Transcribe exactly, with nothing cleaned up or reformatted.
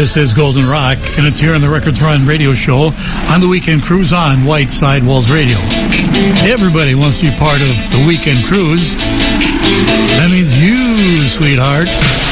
This is Golden Rock, and it's here on the Records Run radio show on the Weekend Cruise on White Sidewalls Radio. Everybody wants to be part of the Weekend Cruise. That means you, sweetheart.